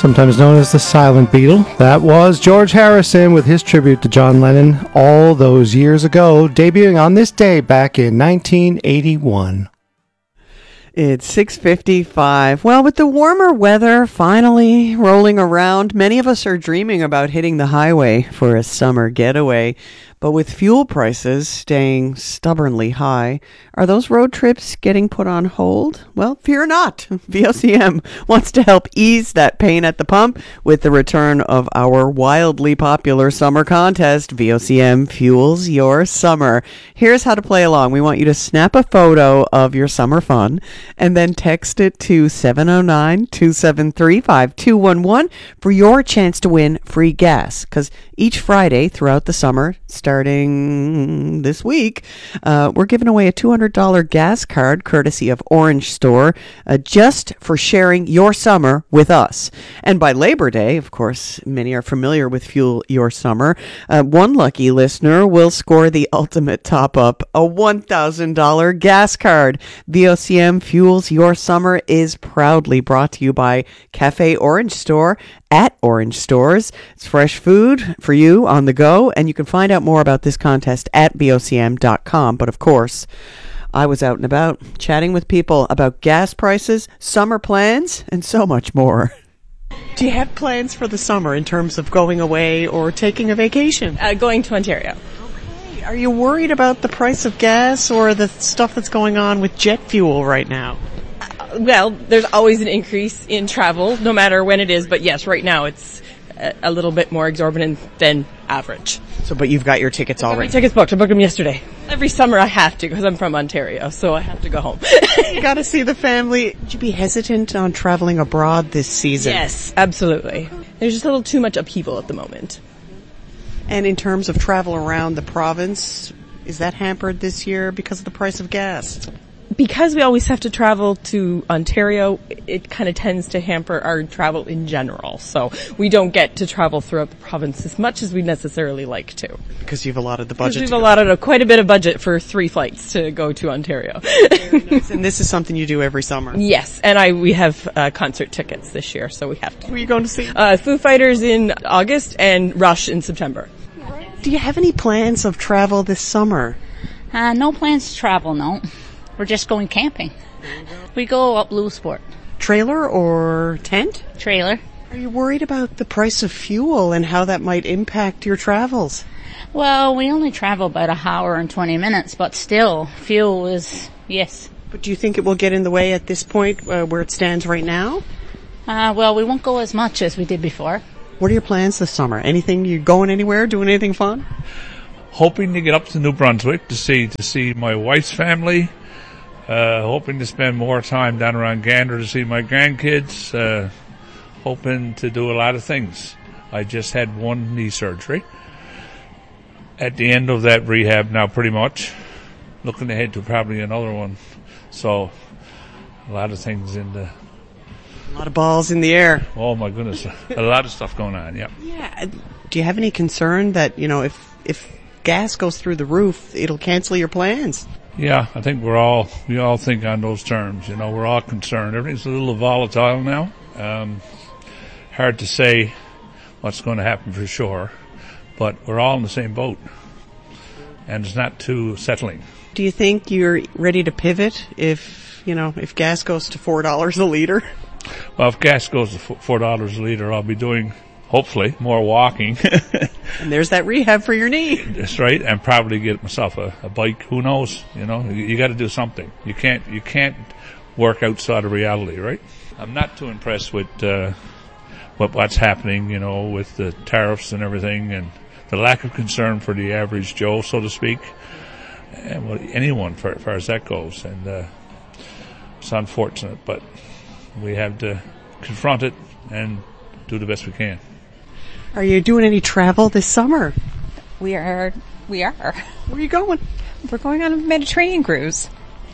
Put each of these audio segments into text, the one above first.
sometimes known as the Silent Beatle. That was George Harrison with his tribute to John Lennon all those years ago, debuting on this day back in 1981. It's 6:55. Well, with the warmer weather finally rolling around, many of us are dreaming about hitting the highway for a summer getaway. But with fuel prices staying stubbornly high, are those road trips getting put on hold? Well, fear not. VOCM wants to help ease that pain at the pump with the return of our wildly popular summer contest, VOCM Fuels Your Summer. Here's how to play along. We want you to snap a photo of your summer fun and then text it to 709-273-5211 for your chance to win free gas. Because each Friday throughout the summer, starting this week, we're giving away a $200 gas card courtesy of Orange Store just for sharing your summer with us. And by Labor Day, of course, many are familiar with Fuel Your Summer. One lucky listener will score the ultimate top-up, a $1,000 gas card. VOCM Fuels Your Summer is proudly brought to you by Cafe Orange Store at Orange Stores. It's fresh food for you on the go, and you can find out more about this contest at VOCM.com. But of course, I was out and about chatting with people about gas prices, summer plans, and so much more. Do you have plans for the summer in terms of going away or taking a vacation? Going to Ontario. Okay. Are you worried about the price of gas or the stuff that's going on with jet fuel right now? Well, there's always an increase in travel, no matter when it is. But yes, right now it's a little bit more exorbitant than average. So, but you've got your tickets already? My tickets booked. I booked them yesterday. Every summer I have to because I'm from Ontario, so I have to go home. You got to see the family. Would you be hesitant on traveling abroad this season? Yes, absolutely. There's just a little too much upheaval at the moment. And in terms of travel around the province, is that hampered this year because of the price of gas? Because we always have to travel to Ontario, it kind of tends to hamper our travel in general. So we don't get to travel throughout the province as much as we'd necessarily like to. Because you've allotted the budget. Because we've allotted quite a bit of budget for 3 flights to go to Ontario. Very nice. And this is something you do every summer? Yes, and we have concert tickets this year, so we have to. Who are you going to see? Foo Fighters in August and Rush in September. Do you have any plans of travel this summer? No plans to travel, no. We're just going camping. We go up Lewisport. Trailer or tent? Trailer. Are you worried about the price of fuel and how that might impact your travels? Well, we only travel about an hour and 20 minutes, but still, fuel is, yes. But do you think it will get in the way at this point where it stands right now? Well, we won't go as much as we did before. What are your plans this summer? Anything, you going anywhere, doing anything fun? Hoping to get up to New Brunswick to see my wife's family. Hoping to spend more time down around Gander to see my grandkids. Hoping to do a lot of things. I just had one knee surgery. At the end of that rehab now, pretty much. Looking ahead to probably another one. So, a lot of things in the... A lot of balls in the air. Oh my goodness. A lot of stuff going on, yeah. Yeah. Do you have any concern that, if gas goes through the roof, it'll cancel your plans? Yeah, I think we all think on those terms. We're all concerned. Everything's a little volatile now. Hard to say what's going to happen for sure, but we're all in the same boat, and it's not too settling. Do you think you're ready to pivot if gas goes to $4 a liter? Well, if gas goes to $4 a liter, I'll be doing, hopefully, more walking. And there's that rehab for your knee. That's right, and probably get myself a bike. Who knows? You got to do something. You can't work outside of reality, right? I'm not too impressed with what's happening, with the tariffs and everything, and the lack of concern for the average Joe, so to speak, and anyone, as far as that goes. And it's unfortunate, but we have to confront it and do the best we can. Are you doing any travel this summer? We are. Where are you going? We're going on a Mediterranean cruise.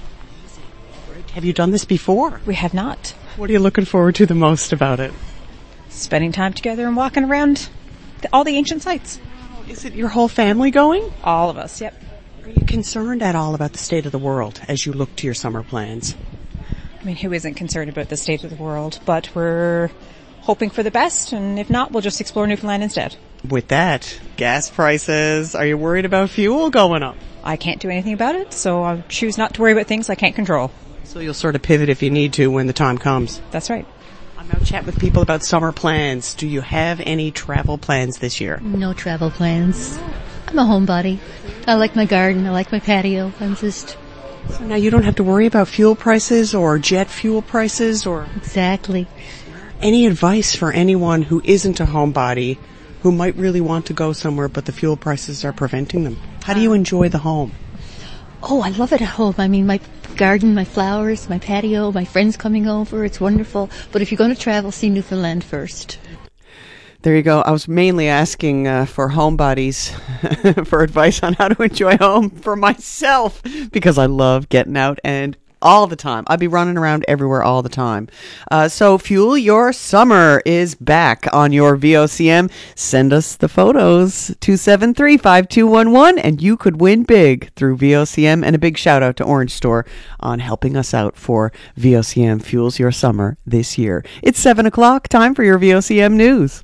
Have you done this before? We have not. What are you looking forward to the most about it? Spending time together and walking around all the ancient sites. Is it your whole family going? All of us, yep. Are you concerned at all about the state of the world as you look to your summer plans? I mean, who isn't concerned about the state of the world? But we're hoping for the best, and if not, we'll just explore Newfoundland instead. With that, gas prices, are you worried about fuel going up? I can't do anything about it, so I'll choose not to worry about things I can't control. So you'll sort of pivot if you need to when the time comes. That's right. I'm out chatting with people about summer plans. Do you have any travel plans this year? No travel plans. I'm a homebody. I like my garden. I like my patio. So now you don't have to worry about fuel prices or jet fuel prices or... Exactly. Any advice for anyone who isn't a homebody who might really want to go somewhere but the fuel prices are preventing them? How do you enjoy the home? Oh, I love it at home. I mean, my garden, my flowers, my patio, my friends coming over. It's wonderful. But if you're going to travel, see Newfoundland first. There you go. I was mainly asking for homebodies for advice on how to enjoy home for myself because I love getting out and all the time. I'd be running around everywhere all the time. So Fuel Your Summer is back on your VOCM. Send us the photos, 273-5211, and you could win big through VOCM. And a big shout out to Orange Store on helping us out for VOCM Fuels Your Summer this year. It's 7 o'clock, time for your VOCM news.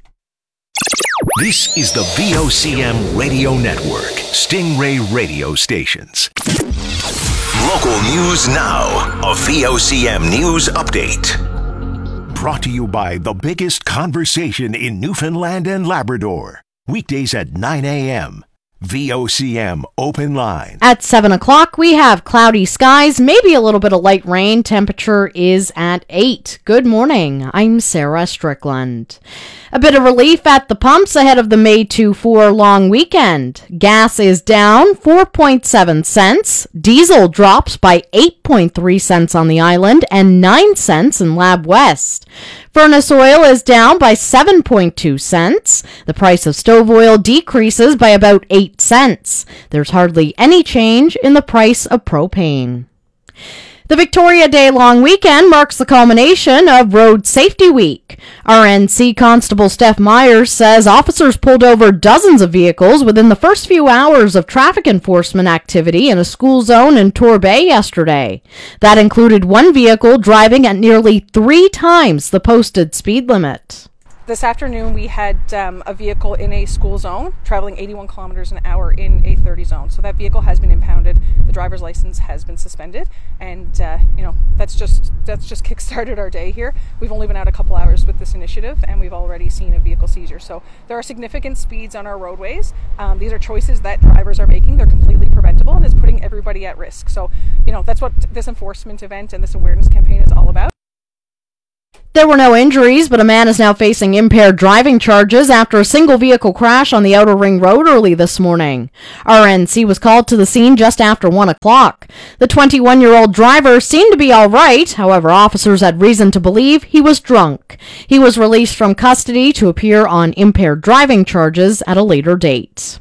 This is the VOCM Radio Network, Stingray Radio Stations. Local news now, a VOCM news update. Brought to you by the biggest conversation in Newfoundland and Labrador. Weekdays at 9 a.m. VOCM Open Line. At 7 o'clock, we have cloudy skies, maybe a little bit of light rain. Temperature is at 8. Good morning. I'm Sarah Strickland. A bit of relief at the pumps ahead of the May 2-4 long weekend. Gas is down 4.7 cents. Diesel drops by 8.3 cents on the island and 9 cents in Lab West. Furnace oil is down by 7.2 cents. The price of stove oil decreases by about 8 cents. There's hardly any change in the price of propane. The Victoria Day long weekend marks the culmination of Road Safety Week. RNC Constable Steph Myers says officers pulled over dozens of vehicles within the first few hours of traffic enforcement activity in a school zone in Torbay yesterday. That included one vehicle driving at nearly 3 times the posted speed limit. This afternoon we had a vehicle in a school zone traveling 81 kilometers an hour in a 30 zone. So that vehicle has been impounded. The driver's license has been suspended, and that's just kick-started our day here. We've only been out a couple hours with this initiative, and we've already seen a vehicle seizure. So there are significant speeds on our roadways. These are choices that drivers are making. They're completely preventable, and it's putting everybody at risk. So that's what this enforcement event and this awareness campaign is all about. There were no injuries, but a man is now facing impaired driving charges after a single vehicle crash on the Outer Ring Road early this morning. RNC was called to the scene just after 1 o'clock. The 21-year-old driver seemed to be all right. However, officers had reason to believe he was drunk. He was released from custody to appear on impaired driving charges at a later date.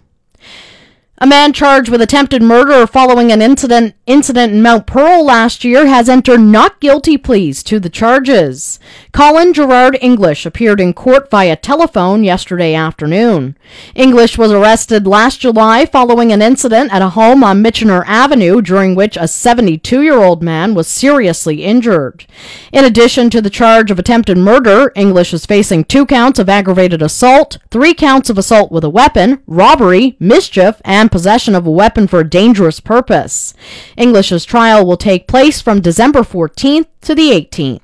A man charged with attempted murder following an incident in Mount Pearl last year has entered not guilty pleas to the charges. Colin Gerard English appeared in court via telephone yesterday afternoon. English was arrested last July following an incident at a home on Michener Avenue during which a 72-year-old man was seriously injured. In addition to the charge of attempted murder, English is facing 2 counts of aggravated assault, 3 counts of assault with a weapon, robbery, mischief, and possession of a weapon for a dangerous purpose. English's trial will take place from December 14th to the 18th.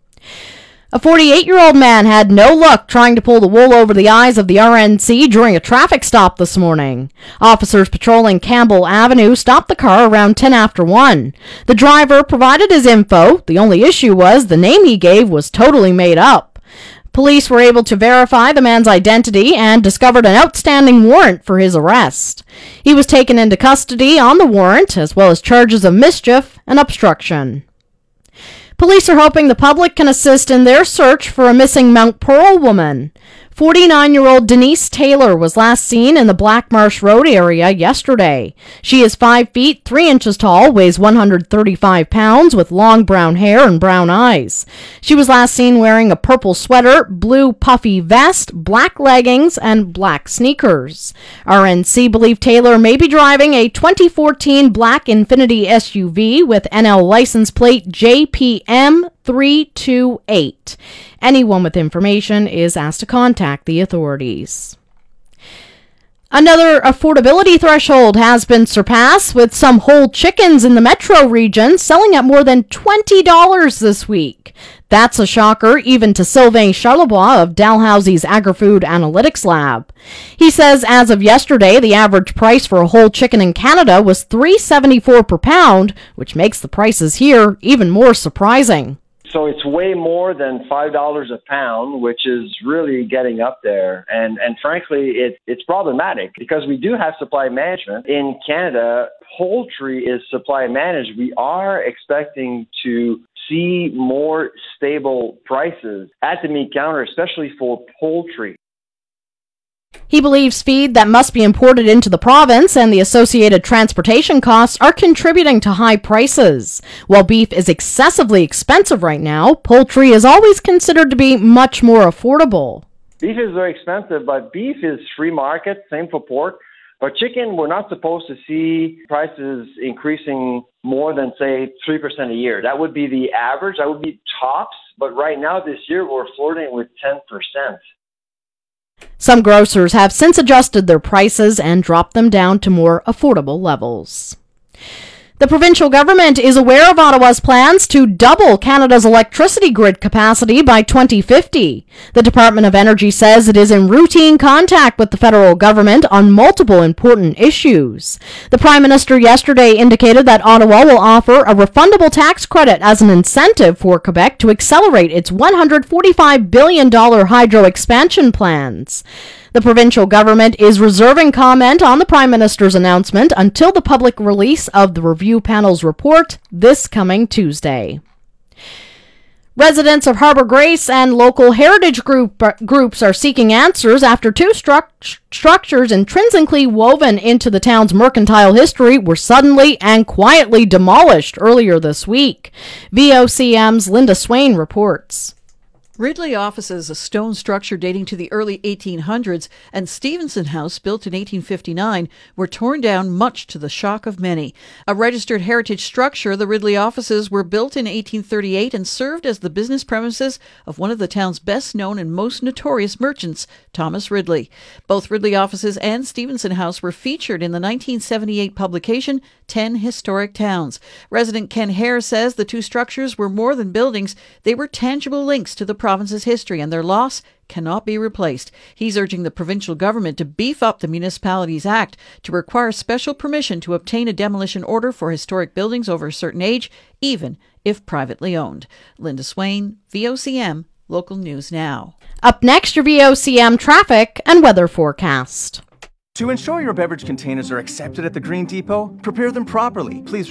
A 48-year-old man had no luck trying to pull the wool over the eyes of the RNC during a traffic stop this morning. Officers patrolling Campbell Avenue stopped the car around 10 after 1. The driver provided his info. The only issue was the name he gave was totally made up. Police were able to verify the man's identity and discovered an outstanding warrant for his arrest. He was taken into custody on the warrant, as well as charges of mischief and obstruction. Police are hoping the public can assist in their search for a missing Mount Pearl woman. 49-year-old Denise Taylor was last seen in the Black Marsh Road area yesterday. She is 5 feet 3 inches tall, weighs 135 pounds, with long brown hair and brown eyes. She was last seen wearing a purple sweater, blue puffy vest, black leggings, and black sneakers. RNC believe Taylor may be driving a 2014 black Infiniti SUV with NL license plate JPM 328. Anyone with information is asked to contact the authorities. Another affordability threshold has been surpassed, with some whole chickens in the metro region selling at more than $20 this week. That's a shocker even to Sylvain Charlebois of Dalhousie's Agri-Food Analytics Lab. He says as of yesterday, the average price for a whole chicken in Canada was $3.74 per pound, which makes the prices here even more surprising. So it's way more than $5 a pound, which is really getting up there. And frankly, it's problematic because we do have supply management. In Canada, poultry is supply managed. We are expecting to see more stable prices at the meat counter, especially for poultry. He believes feed that must be imported into the province and the associated transportation costs are contributing to high prices. While beef is excessively expensive right now, poultry is always considered to be much more affordable. Beef is very expensive, but beef is free market, same for pork. But chicken, we're not supposed to see prices increasing more than, say, 3% a year. That would be the average. That would be tops. But right now, this year, we're flirting with 10%. Some grocers have since adjusted their prices and dropped them down to more affordable levels. The provincial government is aware of Ottawa's plans to double Canada's electricity grid capacity by 2050. The Department of Energy says it is in routine contact with the federal government on multiple important issues. The Prime Minister yesterday indicated that Ottawa will offer a refundable tax credit as an incentive for Quebec to accelerate its $145 billion hydro expansion plans. The provincial government is reserving comment on the Prime Minister's announcement until the public release of the review panel's report this coming Tuesday. Residents of Harbour Grace and local heritage groups are seeking answers after two structures intrinsically woven into the town's mercantile history were suddenly and quietly demolished earlier this week. VOCM's Linda Swain reports. Ridley Offices, a stone structure dating to the early 1800s, and Stevenson House, built in 1859, were torn down much to the shock of many. A registered heritage structure, the Ridley Offices were built in 1838 and served as the business premises of one of the town's best-known and most notorious merchants, Thomas Ridley. Both Ridley Offices and Stevenson House were featured in the 1978 publication 10 Historic Towns. Resident Ken Hare says the two structures were more than buildings, they were tangible links to the province's history, and their loss cannot be replaced. He's urging the provincial government to beef up the Municipalities Act to require special permission to obtain a demolition order for historic buildings over a certain age, even if privately owned. Linda Swain, VOCM, Local News Now. Up next, your VOCM traffic and weather forecast. To ensure your beverage containers are accepted at the Green Depot, prepare them properly. Please